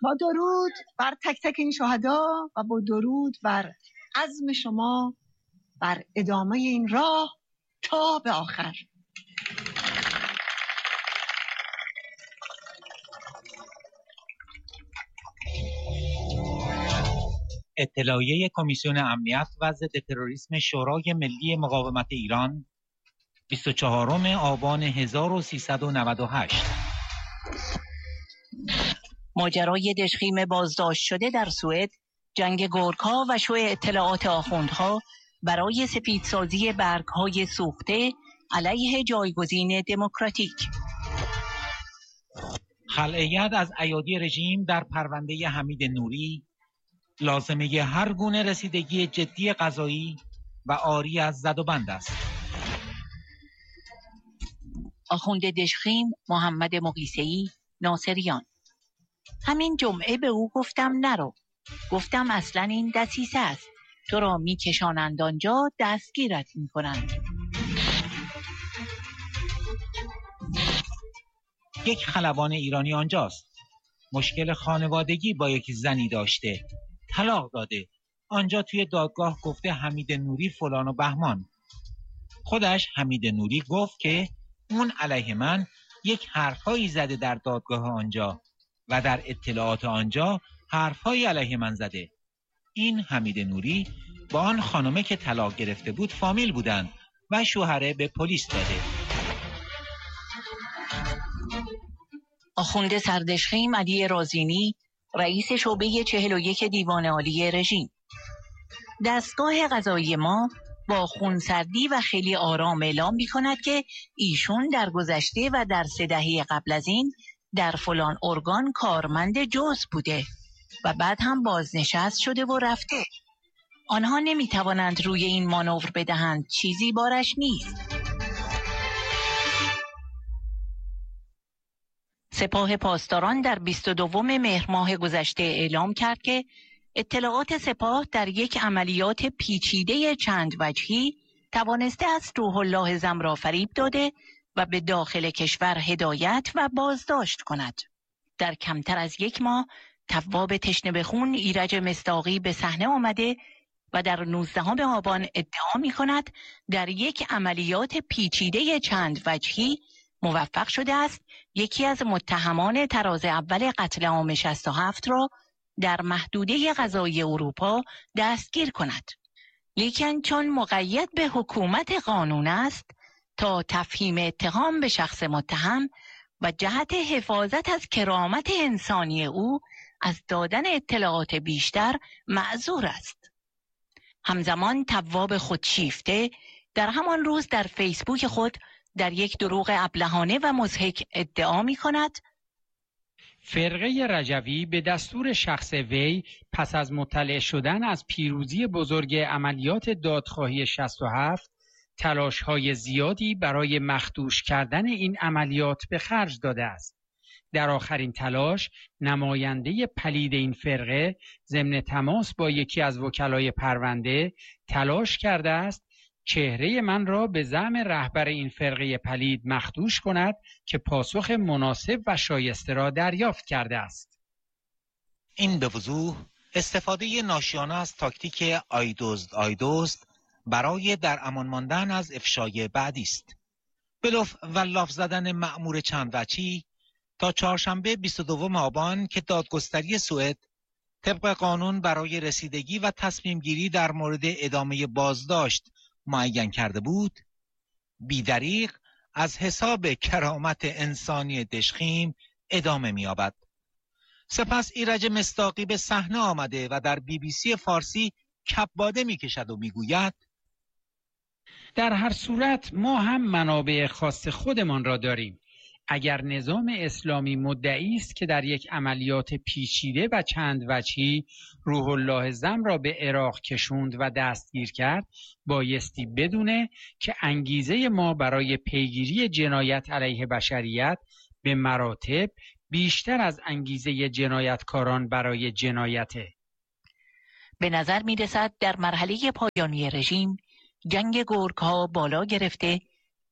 با درود بر تک تک این شهدا و با درود بر عزم شما بر ادامه این راه تا به آخر. اطلاعیه کمیسیون امنیت و ضد تروریسم شورای ملی مقاومت ایران 24 آبان 1398. ماجرای دژخیم بازداشت شده در سوئد، جنگ گورکا و شو اطلاعات آخوندها برای سفیدسازی برگ‌های سوخته علیه جایگزین دموکراتیک. خلع ید از ایادی رژیم در پرونده حمید نوری، لازمه هر گونه رسیدگی جدی قضایی و عاری از زد و بند است. آخوند دژخیم محمد مقیسه‌ای، ناصریان: همین جمعه به او گفتم نرو. گفتم اصلا این دسیسه است. تو را میکشانند آنجا، دستگیرت میکنند. یک خلبان ایرانی آنجاست. مشکل خانوادگی با یک زنی داشته. طلاق داده. آنجا توی دادگاه گفته حمید نوری فلان و بهمان. خودش حمید نوری گفت که اون علیه من یک حرفایی زده در دادگاه آنجا و در اطلاعات آنجا حرفایی علیه من زده. این حمید نوری با آن خانمه که طلاق گرفته بود فامیل بودند و شوهره به پلیس داده. آخوند سردژخیم علی رازینی، رئیس شعبه 41 دیوان عالی رژیم: دستگاه قضایی ما با خونسردی و خیلی آرام اعلام می کند که ایشون در گذشته و در 3 دهه قبل از این در فلان ارگان کارمند جزء بوده و بعد هم بازنشست شده و رفته. آنها نمی توانند روی این مانور بدهند، چیزی بارش نیست. سپاه پاسداران در 22 مهر ماه گذشته اعلام کرد که اطلاعات سپاه در یک عملیات پیچیده چند وجهی توانسته است روح الله زم را فریب داده و به داخل کشور هدایت و بازداشت کند. در کمتر از 1 ماه تواب تشنه به خون ایرج مصداقی به صحنه آمده و در 19 آبان ادعا می کند در یک عملیات پیچیده چند وجهی موفق شده است یکی از متهمان طراز اول قتل عام 67 را در محدوده قضایی اروپا دستگیر کند. لیکن چون مقید به حکومت قانون است، تا تفهیم اتهام به شخص متهم و جهت حفاظت از کرامت انسانی او از دادن اطلاعات بیشتر معذور است. همزمان تواب خودشیفته در همان روز در فیسبوک خود در یک دروغ ابلهانه و مضحک ادعا می کند فرقه رجوی به دستور شخص وی پس از مطلع شدن از پیروزی بزرگ عملیات دادخواهی 67 تلاش‌های زیادی برای مخدوش کردن این عملیات به خرج داده است. در آخرین تلاش نماینده پلید این فرقه ضمن تماس با یکی از وکلای پرونده تلاش کرده است چهره من را به زعم رهبر این فرقه پلید مخدوش کند که پاسخ مناسب و شایسته را دریافت کرده است. این به وضوح استفاده ناشیانه از تاکتیک آیدزد برای در امان ماندن از افشای بعدی است. بلوف و لاف زدن مأمور چند وجهی تا چهارشنبه 22 آبان که دادگستری سوئد طبق قانون برای رسیدگی و تصمیم گیری در مورد ادامه بازداشت معین کرده بود، بی‌دریغ از حساب کرامت انسانی دژخیم ادامه می‌یابد. سپس ایرج مصداقی به صحنه آمده و در BBC فارسی کباده می‌کشد و می‌گوید در هر صورت ما هم منابع خاص خودمان را داریم. اگر نظام اسلامی مدعی است که در یک عملیات پیچیده و چند وجهی روح الله زم را به عراق کشوند و دستگیر کرد، بایستی بدونه که انگیزه ما برای پیگیری جنایت علیه بشریت به مراتب بیشتر از انگیزه جنایتکاران برای جنایته. به نظر می رسد در مرحله پایانی رژیم جنگ گورک‌ها بالا گرفته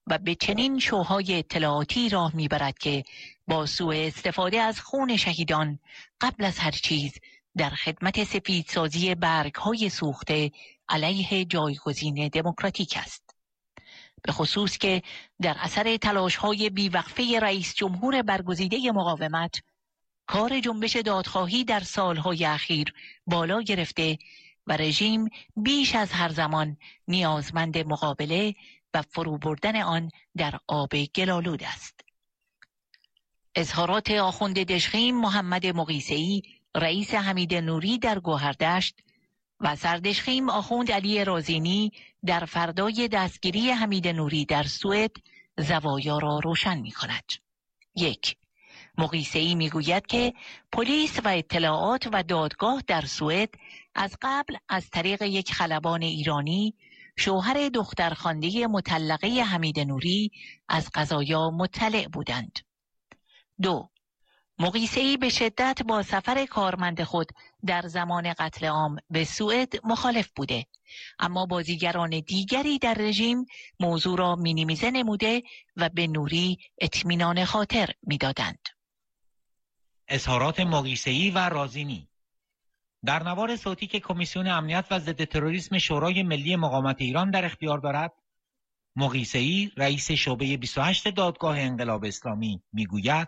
و به چنین شوهای اطلاعاتی راه میبرد که با سوء استفاده از خون شهیدان قبل از هر چیز در خدمت سفیدسازی برگ‌های سوخته علیه جایگزین دموکراتیک است. به خصوص که در اثر تلاش‌های بیوقفه رئیس جمهور برگزیده مقاومت، کار جنبش دادخواهی در سالهای اخیر بالا گرفته و رژیم بیش از هر زمان نیازمند مقابله و فرو بردن آن در آب گلالود است. اظهارات آخوند دژخیم محمد مقیسه‌ای رئیس حمید نوری در گوهردشت و سردژخیم آخوند علی رازینی در فردای دستگیری حمید نوری در سوئد زوایا را روشن می کند. 1. مقیسه‌ای می گوید که پلیس و اطلاعات و دادگاه در سوئد از قبل از طریق یک خلبان ایرانی شوهر دخترخوانده مطلقه حمید نوری از قضایا مطلع بودند. 2. مقیسه‌ای به شدت با سفر کارمند خود در زمان قتل عام به سوئد مخالف بوده، اما بازیگران دیگری در رژیم موضوع را مینیمیزه نموده و به نوری اطمینان خاطر می‌دادند. اظهارات مقیسه‌ای و رازینی در نوار صوتی که کمیسیون امنیت و ضد تروریسم شورای ملی مقاومت ایران در اختیار دارد، مقیسه‌ای رئیس شعبه 28 دادگاه انقلاب اسلامی میگوید: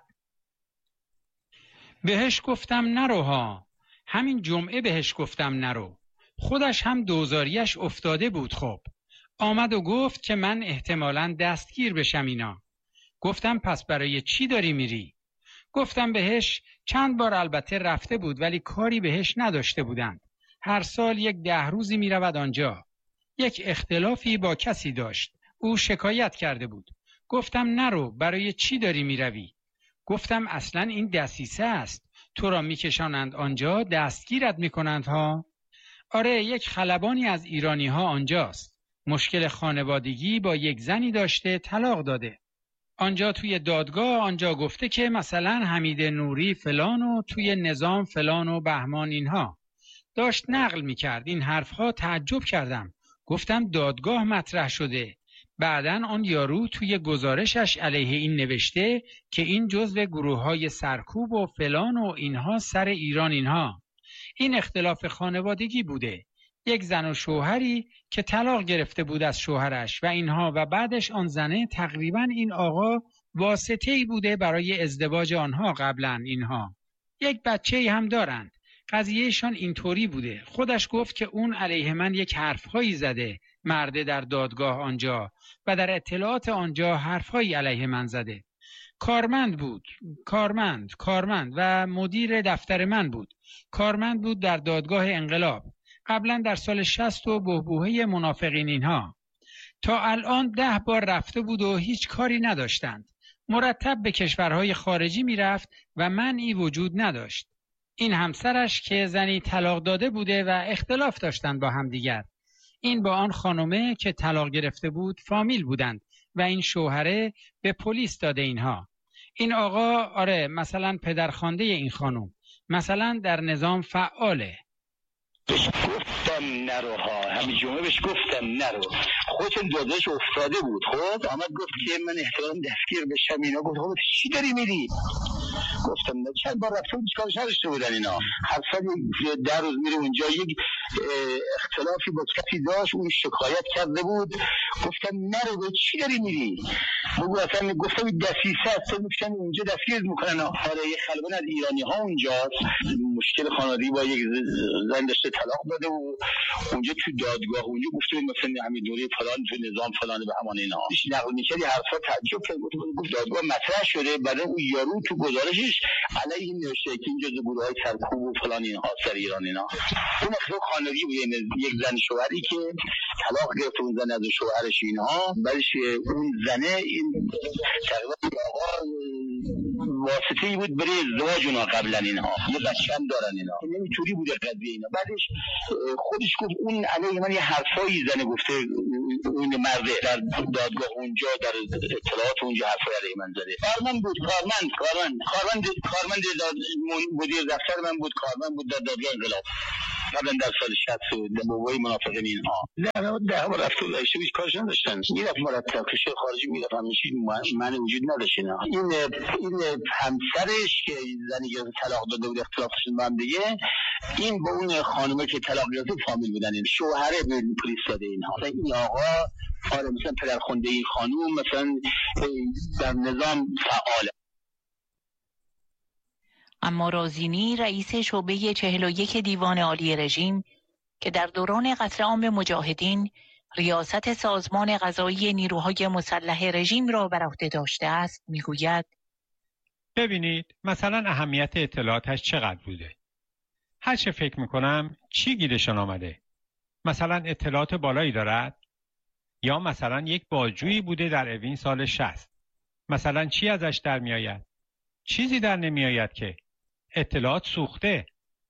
بهش گفتم نرو ها، همین جمعه بهش گفتم نرو، خودش هم دوزاریش افتاده بود. خب آمد و گفت که من احتمالاً دستگیر بشم اینا. گفتم پس برای چی داری میری؟ گفتم بهش چند بار البته رفته بود ولی کاری بهش نداشته بودند. هر سال 10 روزی میرود آنجا. یک اختلافی با کسی داشت. او شکایت کرده بود. گفتم نرو، برای چی داری میروی؟ گفتم اصلا این دسیسه است. تو را میکشانند آنجا، دستگیرت میکنند ها. آره، یک خلبانی از ایرانی ها آنجاست. مشکل خانوادگی با یک زنی داشته، طلاق داده. آنجا توی دادگاه آنجا گفته که مثلا حمید نوری فلان و توی نظام فلان و بهمان اینها. داشت نقل میکرد این حرفها. تعجب کردم. گفتم دادگاه مطرح شده. بعدن آن یارو توی گزارشش علیه این نوشته که این جزو گروه‌های سرکوب و فلان و اینها سر ایران اینها. این اختلاف خانوادگی بوده. یک زن و شوهری که طلاق گرفته بود از شوهرش و اینها و بعدش آن زنه تقریبا این آقا واسطه‌ای بوده برای ازدواج آنها قبلا اینها. یک بچه‌ای هم دارند. قضیهشان اینطوری بوده. خودش گفت که اون علیه من یک حرفهایی زده، مرده در دادگاه آنجا و در اطلاعات آنجا حرفهایی علیه من زده. کارمند بود. کارمند و مدیر دفتر من بود. کارمند بود در دادگاه انقلاب. قبلا در سال 60 و بحبوحه منافقین اینها. تا الان 10 بار رفته بود و هیچ کاری نداشتند. مرتب به کشورهای خارجی میرفت و منعی وجود نداشت. این همسرش که زنی طلاق داده بوده و اختلاف داشتند با همدیگر. این با آن خانومه که طلاق گرفته بود فامیل بودند و این شوهره به پلیس داده اینها. این آقا آره مثلا پدرخوانده این خانوم مثلا در نظام فعاله. گفتم نرو ها، همین جمعه بهش گفتم نرو. خودشون داداش افتاده بود. خب آمد گفت که من احتمال دستگیر بشم اینا. گفت خب چی داری میری؟ گفتم نه، چند بار رفته بود چیکارش نداشته بودن اینا. هر سال 10 روز میره اونجا. یک اختلافی با کسی داشت، اون شکایت کرده بود. گفتم نرو، چی داری میری؟ بگو اصلا. گفتم دسیسه است، میشن اونجا دستگیر میکنن. آره یه خلبان از ایرانی ها اونجاست. مشکل خانوادگی با یک زن داشته، طلاق داده و اونجا تو دادگاه اونجا گفته مثلا حمید نوری فلان تو نظام فلان به همان اینا. نقل می‌کردی حرفا تعجب کرد. گفت دادگاه مطرح شده، بعد اون یارو تو گزارشش علیه این نوشته که این جزء گروه‌های سرکوب و فلان اینها سر ایران اینا. اون اصلا خانوادگی بود، یک زن شوهری که طلاق گرفت اون زن از شوهرش اینها. بعدش اون زنه این تقریبا آقا واسطه‌ای بود برای ازدواج اونا قبلا اینها. یه بچه‌ام دارن اینا. نمی‌تونی بوده قضیه اینا. بعدش خودش گفت اون علیه من یه حرفایی زنه، گفته اون مرده در دادگاه اونجا در اطلاعات اونجا حرفای علیه من زده. کارمند بود. کارمند مدیر دفتر من بود. کارمند بود در دادگاه انقلاب. قبلا در سال 60 در بابای منافقین اینها ده بار رفت و داشته هیچ کارش نداشتن، میرفت مرتب کشور خارجی میرفت، همیشه من وجود نداشت. این همسرش که زنی که طلاق داده بود اختلافشون با هم دیگه، این با اون خانومه که طلاق گرفته فامیل بودن، این شوهره به پلیس داده اینها. این آقا مثلا پدرخونده این خانوم مثلا در نظام فعاله. اما رازینی رئیس شعبه 41 دیوان عالی رژیم که در دوران قتل عام مجاهدین ریاست سازمان قضایی نیروهای مسلح رژیم را بر عهده داشته است میگوید: ببینید مثلا اهمیت اطلاعاتش چقدر بوده. هر چه فکر میکنم چی گیرشان آمده؟ مثلا اطلاعات بالایی دارد؟ یا مثلا یک بازجویی بوده در اوین سال 60؟ مثلا چی ازش در میآید؟ چیزی در نمیآید که اطلاعات سوخته.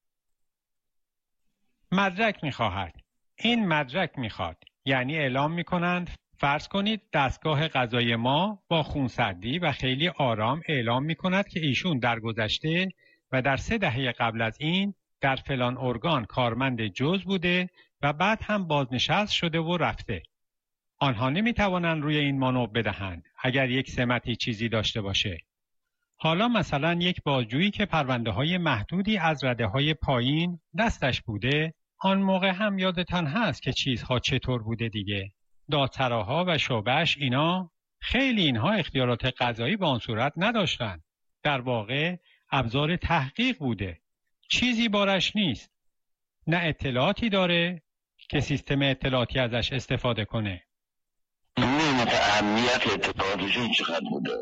مدرک میخواهد. این مدرک میخواد. یعنی اعلام میکنند فرض کنید دستگاه قضایی ما با خونسردی و خیلی آرام اعلام میکند که ایشون در گذشته و در 3 دهه قبل از این در فلان ارگان کارمند جز بوده و بعد هم بازنشست شده و رفته. آنها نمیتوانند روی این مانور بدهند اگر یک سمتی چیزی داشته باشه. حالا مثلا یک بازجویی که پرونده های محدودی از رده های پایین دستش بوده، آن موقع هم یادتان هست که چیزها چطور بوده دیگه. دادسراها و شعبه‌اش اینا خیلی اینها اختیارات قضایی به آن صورت نداشتن. در واقع ابزار تحقیق بوده. چیزی بارش نیست. نه اطلاعاتی داره که سیستم اطلاعاتی ازش استفاده کنه. نمی‌دونم اهمیت اطلاعاتشون چقدر بوده.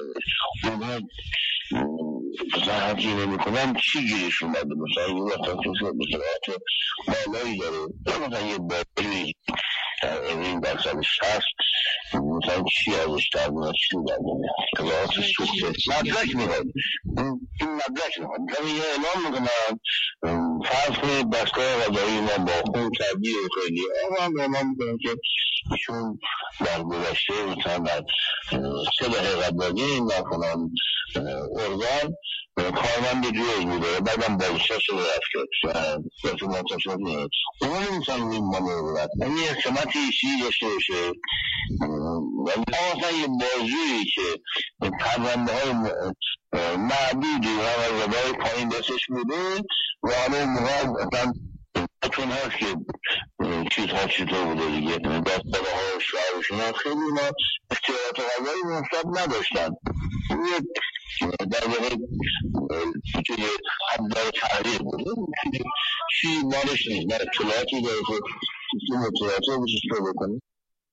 مثلا هرچی نمی‌کنم چی گیرش اومده. مثلا یه وقتا اطلاعات بالایی داره. مثلا یه بازجویی در اوین در سال 60 مثلا چی ازش در میاد، چی در میاد، اطلاعات سوخته. مدرک میخواد. این مدرک میخواد. یه اعلام میکنم فرض کنید دستگاه قضایی ما با خون کردی و خیلی هم اعلام میکنم که ایشون در گذشته مثلا در 3 دهه قبل از این در فلان ارگان کارمند جوی بوده، بعدم بازنشسته شده رفته و منتشر شده. اون نمیتونم این مانور بد این یه سمتی چیزی داشته باشه. مثلا یه بازجویی که پرونده های معدودی و رده پایین دستش بوده و حالا موقع مثلا چون هست که چیزها چطور بوده دیگه، دستگاه ها و شعرشون خیلی اینا اختیارات قضایی منصب نداشتن. در واقع توی حضر تحریر بوده چی مالش نیست. نه اطلاعاتی داره که سیستم اطلاعاتی رو بشه بکنه.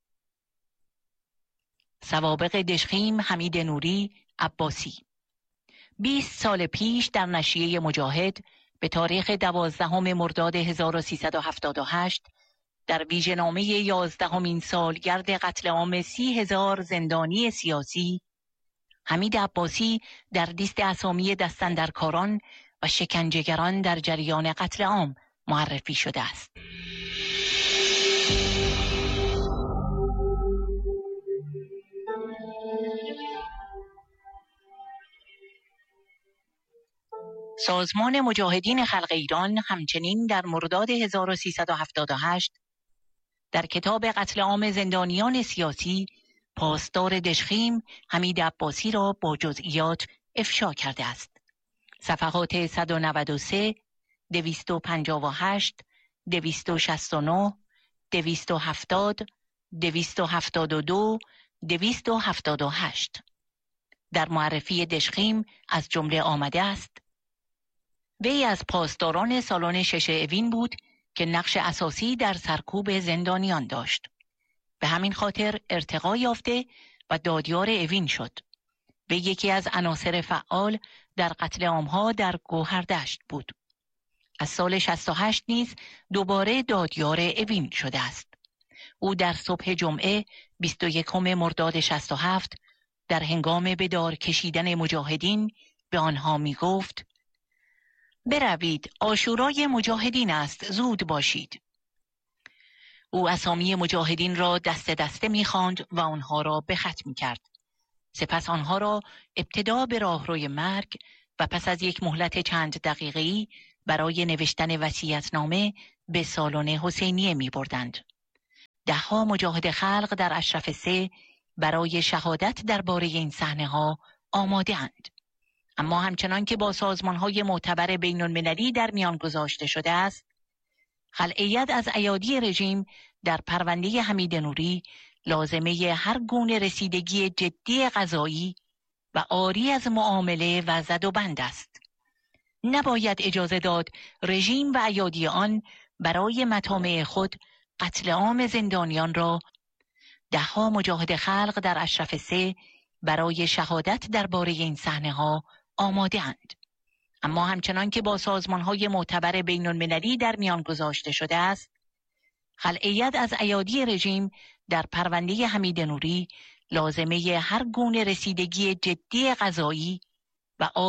سوابق دژخیم حمید نوری عباسی 20 سال پیش در نشریه مجاهد به تاریخ 12 مرداد 1378 در ویژه‌نامه 11مین سالگرد قتل عام 30,000 زندانی سیاسی حمید عباسی در لیست اسامی دستاندرکاران و شکنجهگران در جریان قتل عام معرفی شده است. سازمان مجاهدین خلق ایران همچنین در مرداد 1378 در کتاب قتل عام زندانیان سیاسی پاسدار دژخیم حمید عباسی را با جزئیات افشا کرده است. صفحات 193 258 269 270 272 278 در معرفی دژخیم از جمله آمده است: وی از پاسداران سالن 6 اوین بود که نقش اساسی در سرکوب زندانیان داشت. به همین خاطر ارتقا یافته و دادیار اوین شد. وی یکی از عناصر فعال در قتل عامها در گوهردشت بود. از سال 68 نیز دوباره دادیار اوین شده است. او در صبح جمعه 21 مرداد 67 در هنگام به دار کشیدن مجاهدین به آنها می گفت: بروید، عاشورای مجاهدین است، زود باشید. او اسامی مجاهدین را دسته دسته می خواند و آنها را به خط می کرد. سپس آنها را ابتدا به راهروی مرگ و پس از یک مهلت چند دقیقه‌ای برای نوشتن وصیت‌نامه به سالن حسینیه می بردند. ده‌ها مجاهد خلق در اشرف 3 برای شهادت درباره این صحنه‌ها آماده اند. اما همچنان که با سازمان‌های معتبر بین‌المللی در میان گذاشته شده است، خلع ید از ایادی رژیم در پرونده حمید نوری لازمه هر گونه رسیدگی جدی قضایی و عاری از معامله و زد و بند است. نباید اجازه داد رژیم و ایادی آن برای مطامع خود قتل عام زندانیان را. ده‌ها مجاهد خلق در اشرف 3 برای شهادت درباره این صحنه‌ها آماده اند. اما همچنان که با سازمان‌های معتبر بین‌المللی در میان گذاشته شده است، خلع ید از ایادی رژیم در پرونده حمید نوری لازمه هر گونه رسیدگی جدی قضایی و